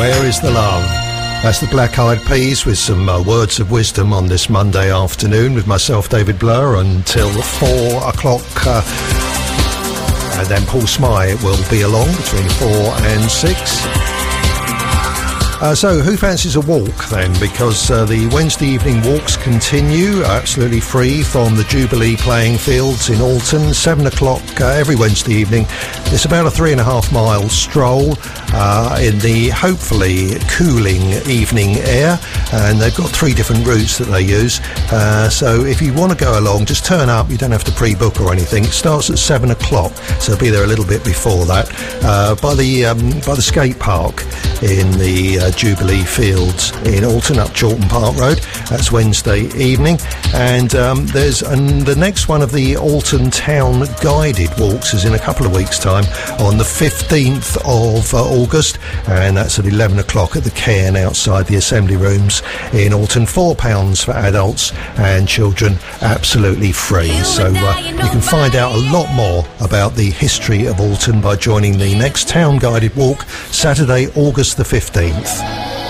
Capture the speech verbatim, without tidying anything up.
Where is the love? That's the Black Eyed Peas with some uh, words of wisdom on this Monday afternoon with myself, David Blur, until four o'clock. Uh, and then Paul Smythe will be along between four and six. Uh, so, who fancies a walk then? Because uh, the Wednesday evening walks continue, absolutely free from the Jubilee playing fields in Alton, seven o'clock uh, every Wednesday evening. It's about a three and a half mile stroll uh, in the hopefully cooling evening air, and they've got three different routes that they use. Uh, so, if you want to go along, just turn up. You don't have to pre-book or anything. It starts at seven o'clock, so be there a little bit before that uh, by the um, by the skate park in the uh, Jubilee Fields in Alton, up Chorlton Park Road. That's Wednesday evening. And um, there's um, the next one of the Alton Town guided walks is in a couple of weeks' time on the fifteenth of uh, August, and that's at eleven o'clock at the Cairn outside the Assembly Rooms in Alton. Four pounds for adults, and children absolutely free. So uh, you can find out a lot more about the history of Alton by joining the next Town guided walk Saturday, August the fifteenth.